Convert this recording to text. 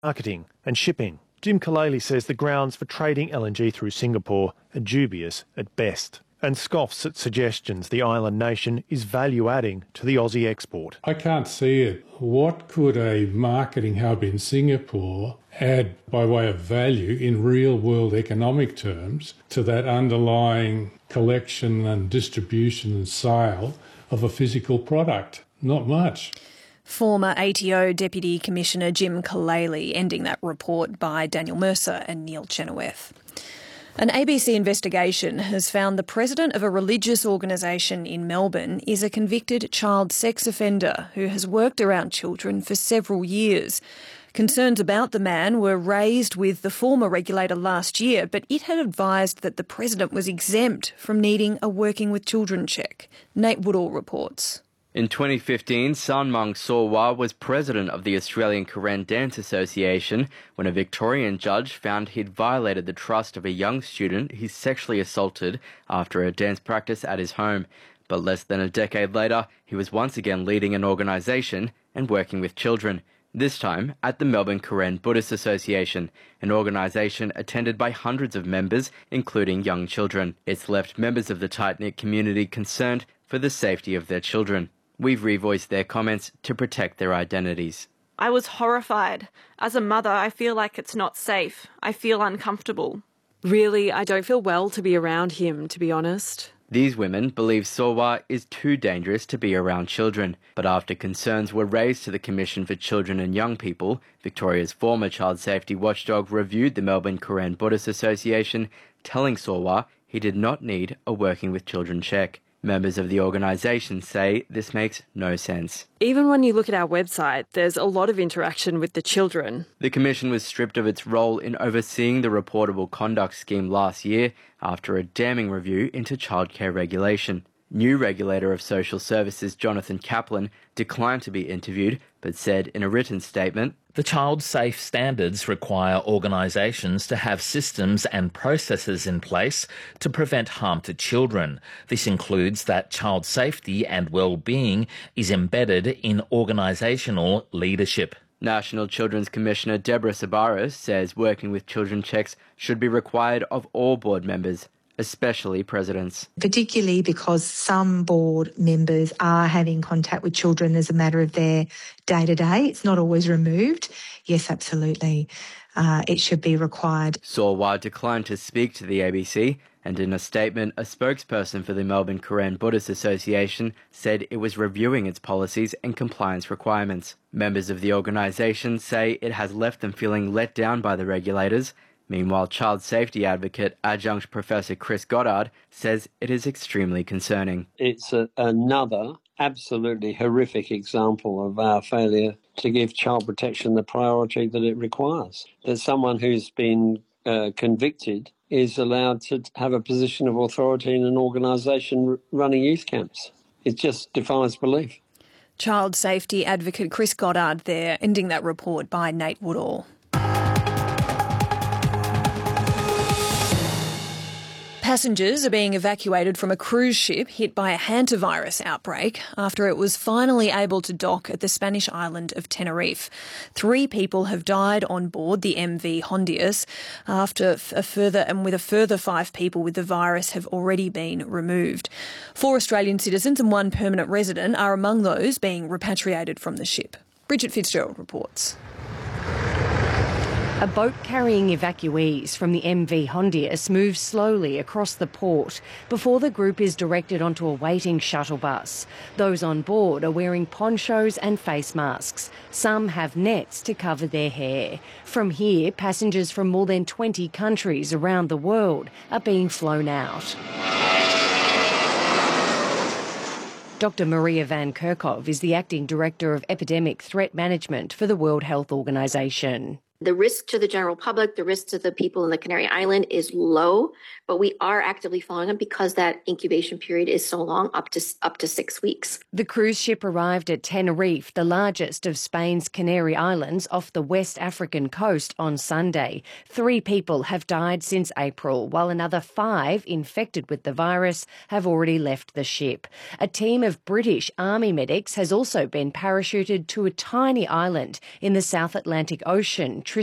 marketing and shipping. Jim Kalele says the grounds for trading LNG through Singapore are dubious at best, and scoffs at suggestions the island nation is value-adding to the Aussie export. I can't see it. What could a marketing hub in Singapore add by way of value in real-world economic terms to that underlying collection and distribution and sale of a physical product? Not much. Former ATO Deputy Commissioner Jim Kalele, ending that report by Daniel Mercer and Neil Chenoweth. An ABC investigation has found the president of a religious organisation in Melbourne is a convicted child sex offender who has worked around children for several years. Concerns about the man were raised with the former regulator last year, but it had advised that the president was exempt from needing a Working with Children check. Nate Woodall reports. In 2015, Sanmang Sorwa was president of the Australian Karen Dance Association when a Victorian judge found he'd violated the trust of a young student he sexually assaulted after a dance practice at his home. But less than a decade later, he was once again leading an organisation and working with children, this time at the Melbourne Karen Buddhist Association, an organisation attended by hundreds of members, including young children. It's left members of the tight-knit community concerned for the safety of their children. We've revoiced their comments to protect their identities. I was horrified. As a mother, I feel like it's not safe. I feel uncomfortable. Really, I don't feel well to be around him, to be honest. These women believe Sorwa is too dangerous to be around children, but after concerns were raised to the Commission for Children and Young People, Victoria's former child safety watchdog reviewed the Melbourne Karen Buddhist Association, telling Sorwa he did not need a Working with Children check. Members of the organisation say this makes no sense. Even when you look at our website, there's a lot of interaction with the children. The Commission was stripped of its role in overseeing the reportable conduct scheme last year after a damning review into childcare regulation. New regulator of social services Jonathan Kaplan declined to be interviewed, but said in a written statement, "The child safe standards require organisations to have systems and processes in place to prevent harm to children. This includes that child safety and well-being is embedded in organisational leadership." National Children's Commissioner Deborah Sabaris says Working with Children checks should be required of all board members, especially presidents. Particularly because some board members are having contact with children as a matter of their day-to-day. It's not always removed. Yes, absolutely. It should be required. Sorwa declined to speak to the ABC, and in a statement, a spokesperson for the Melbourne Karen Buddhist Association said it was reviewing its policies and compliance requirements. Members of the organisation say it has left them feeling let down by the regulators. Meanwhile, child safety advocate adjunct Professor Chris Goddard says it is extremely concerning. It's another absolutely horrific example of our failure to give child protection the priority that it requires. That someone who's been convicted is allowed to have a position of authority in an organisation running youth camps. It just defies belief. Child safety advocate Chris Goddard there, ending that report by Nate Woodall. Passengers are being evacuated from a cruise ship hit by a hantavirus outbreak after it was finally able to dock at the Spanish island of Tenerife. 3 people have died on board the MV Hondias with a further 5 people with the virus have already been removed. 4 Australian citizens and 1 permanent resident are among those being repatriated from the ship. Bridget Fitzgerald reports. A boat carrying evacuees from the MV Hondias moves slowly across the port before the group is directed onto a waiting shuttle bus. Those on board are wearing ponchos and face masks. Some have nets to cover their hair. From here, passengers from more than 20 countries around the world are being flown out. Dr. Maria Van Kerkhove is the Acting Director of Epidemic Threat Management for the World Health Organization. The risk to the general public, the risk to the people in the Canary Island is low, but we are actively following them because that incubation period is so long, up to 6 weeks. The cruise ship arrived at Tenerife, the largest of Spain's Canary Islands off the West African coast, on Sunday. 3 people have died since April, while another 5 infected with the virus have already left the ship. A team of British Army medics has also been parachuted to a tiny island in the South Atlantic Ocean,